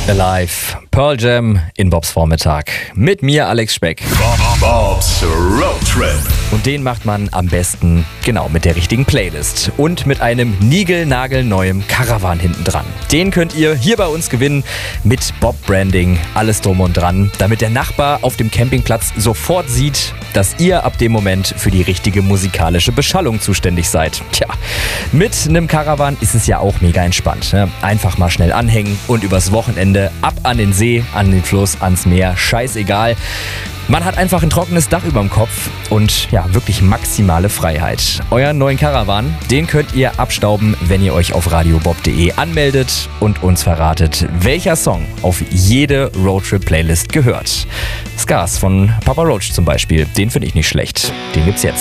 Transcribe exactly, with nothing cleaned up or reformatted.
Alive, Pearl Jam in Bobs Vormittag. Mit mir, Alex Speck. Bobs Road Trip. Und den macht man am besten, genau, mit der richtigen Playlist. Und mit einem niegelnagelneuem Caravan hinten dran. Den könnt ihr hier bei uns gewinnen mit Bob-Branding, alles drum und dran. Damit der Nachbar auf dem Campingplatz sofort sieht, dass ihr ab dem Moment für die richtige musikalische Beschallung zuständig seid. Tja, mit einem Caravan ist es ja auch mega entspannt. Ne? Einfach mal schnell anhängen und übers Wochenende ab an den See, an den Fluss, ans Meer, scheißegal. Man hat einfach ein trockenes Dach überm Kopf und ja, wirklich maximale Freiheit. Euren neuen Caravan, den könnt ihr abstauben, wenn ihr euch auf radiobob punkt de anmeldet und uns verratet, welcher Song auf jede Roadtrip-Playlist gehört. Scars von Papa Roach zum Beispiel, den finde ich nicht schlecht. Den gibt's jetzt.